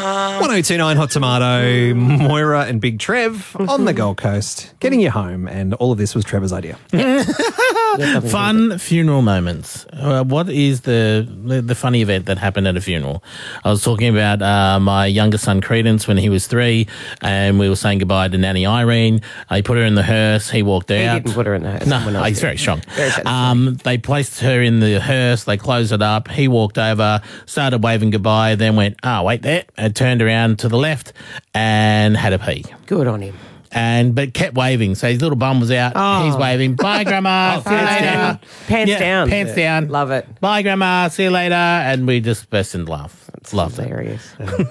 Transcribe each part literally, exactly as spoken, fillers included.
one oh two point nine Hot Tomato, Moira and Big Trev on the Gold Coast, getting you home, and all of this was Trevor's idea. Fun funeral moments. Uh, what is the, the the funny event that happened at a funeral? I was talking about uh, my youngest son Credence when he was three, and we were saying goodbye to Nanny Irene. I put her in the hearse. He walked He out. didn't put her in the hearse. No, Someone else he's did. very strong. Very satisfying. Um, they placed her in the hearse. They closed it up. He walked over, started waving goodbye, then went, oh, wait there, and turned around to the left and had a pee. Good on him. And but kept waving, so his little bum was out. Oh. He's waving. Bye, Grandma. See you pants later. down. Pants Yeah, down. Pants Yeah. down. Love it. Bye, Grandma. See you later. And we just burst into laugh. Loved it. Hilarious.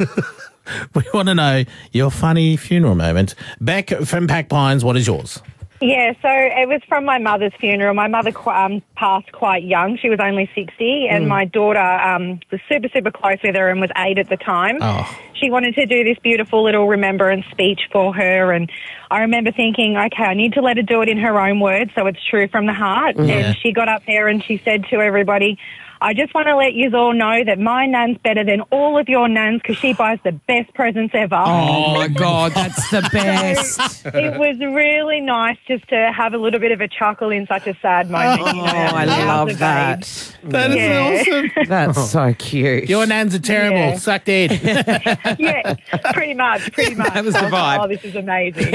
We want to know your funny funeral moment. Beck from Pack Pines, what is yours? Yeah, so it was from my mother's funeral. My mother qu- um, passed quite young. She was only sixty, and my daughter um, was super, super close with her and was eight at the time. Oh. She wanted to do this beautiful little remembrance speech for her, and I remember thinking, okay, I need to let her do it in her own words so it's true from the heart. Yeah. And she got up there and she said to everybody, I just want to let you all know that my nan's better than all of your nans because she buys the best presents ever. Oh, my God, that's the best. It was really nice just to have a little bit of a chuckle in such a sad moment. Oh, you know, I as love a that. babe. That is Yeah. awesome. That's so cute. Your nans are terrible. Yeah. Suck dead. Yeah, pretty much, pretty much. That was the I thought, vibe. Oh, this is amazing.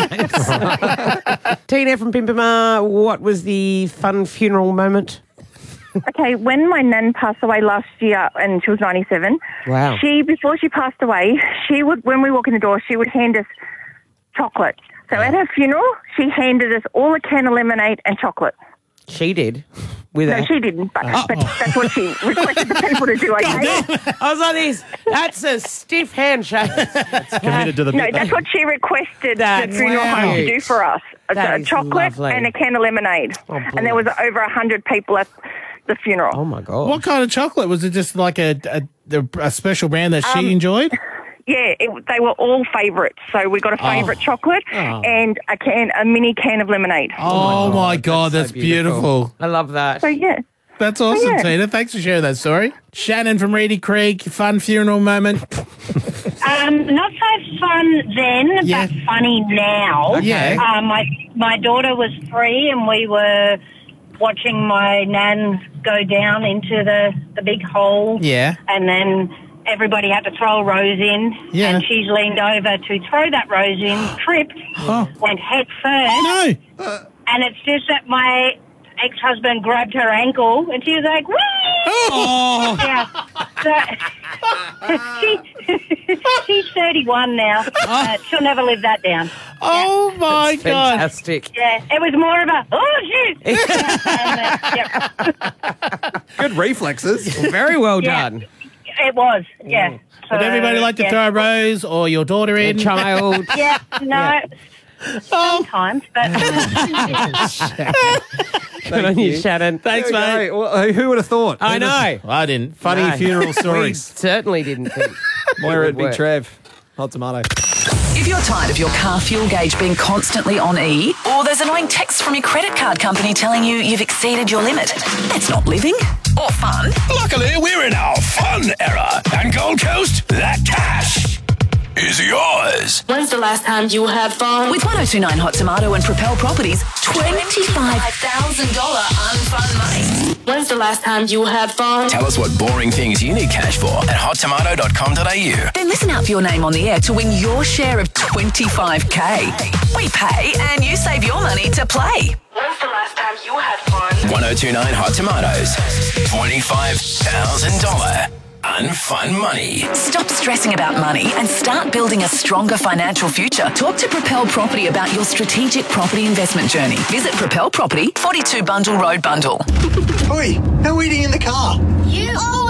Nice. Tina from Pimpama, what was the fun funeral moment? Okay, when my nan passed away last year, and she was ninety-seven, Wow. she, before she passed away, she would, when we walk in the door, she would hand us chocolate. So at her funeral, she handed us all a can of lemonade and chocolate. She did. With No, her. she didn't, but, but that's what she requested the people to do, okay? I was like this. That's a stiff handshake. Committed to the No, that's what she requested That's the funeral home to do for us. A, That a is chocolate lovely. and a can of lemonade. Oh, and there was over a hundred people at the funeral. Oh, my God. What kind of chocolate? Was it just like a, a, a special brand that she enjoyed? Yeah, it, they were all favourites. So we got a favourite chocolate and a can, a mini can of lemonade. Oh, my God, that's, so beautiful. I love that. So yeah. That's awesome, Yeah. Tina. Thanks for sharing that story. Shannon from Reedy Creek, fun funeral moment. Um, not so fun then, Yeah. but funny now. Yeah. Uh, my my daughter was three, and we were watching my nan go down into the, the big hole. Yeah. And then everybody had to throw a rose in. Yeah. And she's leaned over to throw that rose in, tripped, Oh. went head first. No. And it's just that my ex-husband grabbed her ankle, and she was like, whee! Oh. Yeah. So, she, she's thirty-one now. Uh, she'll never live that down. Oh, my God. Fantastic. Yeah, it was more of a, oh, shit. And, uh, yep, Good reflexes. Very well Yeah. done. it was, yeah. So, Would everybody like to yeah. throw a rose or your daughter in? Child. Yeah, no, sometimes, but Good on you, Shannon. Thanks, There we mate. go. Well, who would have thought? I know. I didn't. Funny No. funeral We stories. certainly didn't think. Moira it and would Big work. Trev. Hot Tomato. If you're tired of your car fuel gauge being constantly on E, or there's annoying texts from your credit card company telling you you've exceeded your limit, that's not living or fun. Luckily, we're in our fun era. And Gold Coast, that cash is yours. When's the last time you had fun? With one oh two point nine Hot Tomato and Propel Properties, twenty-five thousand dollars unfun money. When's the last time you had fun? Tell us what boring things you need cash for at hot tomato dot com dot a u. Then listen out for your name on the air to win your share of twenty-five K. We pay and you save your money to play. When's the last time you had fun? one oh two point nine Hot Tomatoes. twenty-five thousand dollars unfun money. Stop stressing about money and start building a stronger financial future. Talk to Propel Property about your strategic property investment journey. Visit Propel Property, forty-two Bundle Road, Bundle. Oi, no eating in the car. You